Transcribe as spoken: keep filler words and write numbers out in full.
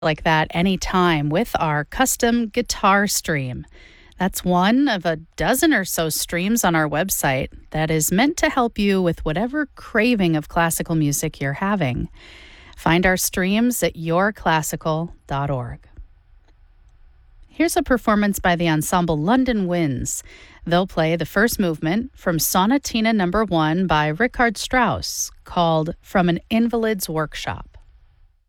like that anytime with our custom guitar stream. That's one of a dozen or so streams on our website that is meant to help you with whatever craving of classical music you're having. Find our streams at your classical dot org. Here's a performance by the ensemble London Winds. They'll play the first movement from Sonatina Number One by Richard Strauss, called From an Invalid's Workshop.